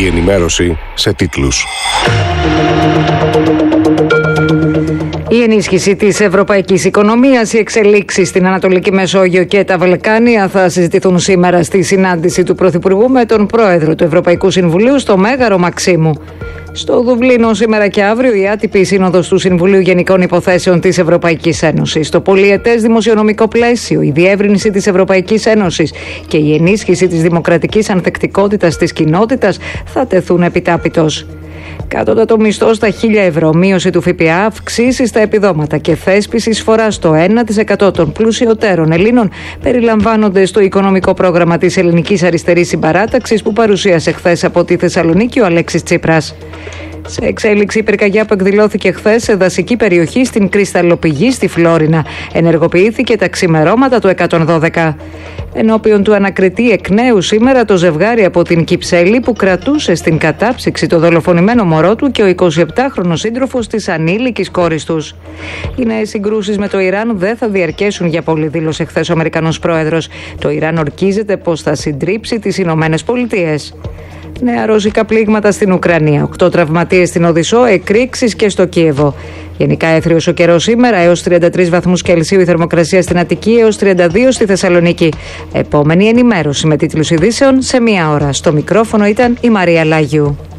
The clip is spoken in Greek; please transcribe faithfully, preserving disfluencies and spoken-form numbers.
Η ενημέρωση σε τίτλους. Η ενίσχυση της ευρωπαϊκής οικονομίας, οι εξελίξεις στην Ανατολική Μεσόγειο και τα Βαλκάνια θα συζητηθούν σήμερα στη συνάντηση του Πρωθυπουργού με τον Πρόεδρο του Ευρωπαϊκού Συμβουλίου στο Μέγαρο Μαξίμου. Στο Δουβλίνο σήμερα και αύριο η άτυπη σύνοδος του Συμβουλίου Γενικών Υποθέσεων της Ευρωπαϊκής Ένωσης. Το πολυετές δημοσιονομικό πλαίσιο, η διεύρυνση της Ευρωπαϊκής Ένωσης και η ενίσχυση της δημοκρατικής ανθεκτικότητας της κοινότητας θα τεθούν επιτάπητος. Κάτωτατο μισθό στα χίλια ευρώ, μείωση του ΦΠΑ, αυξήσεις στα επιδόματα και θέσπιση εισφορά στο ένα τοις εκατό των πλουσιωτέρων Ελλήνων περιλαμβάνονται στο οικονομικό πρόγραμμα της Ελληνικής Αριστερής Συμπαράταξης που παρουσίασε χθες από τη Θεσσαλονίκη ο Αλέξης Τσίπρας. Σε εξέλιξη η πυρκαγιά που εκδηλώθηκε χθες σε δασική περιοχή στην Κρυσταλλοπηγή στη Φλόρινα ενεργοποιήθηκε τα ξημερώματα του εκατόν δώδεκα. Ενώπιον του ανακριτή εκ νέου σήμερα το ζευγάρι από την Κυψέλη που κρατούσε στην κατάψυξη το δολοφονημένο μωρό του και ο εικοσιεπτάχρονος σύντροφος της ανήλικης κόρης τους. Οι νέες συγκρούσεις με το Ιράν δεν θα διαρκέσουν για πολύ, δήλωσε χθες ο Αμερικανός πρόεδρος. Το Ιράν ορκίζεται πως θα συντρίψει τις Ηνωμένες Πολιτείες. Νέα ρώσικα πλήγματα στην Ουκρανία, οκτώ τραυματίες στην Οδυσσό, εκρήξεις και στο Κίεβο. Γενικά έθριος ο καιρός σήμερα, έως τριάντα τρεις βαθμούς Κελσίου η θερμοκρασία στην Αττική, έως τριάντα δύο στη Θεσσαλονίκη. Επόμενη ενημέρωση με τίτλους ειδήσεων σε μία ώρα. Στο μικρόφωνο ήταν η Μαρία Λάγιου.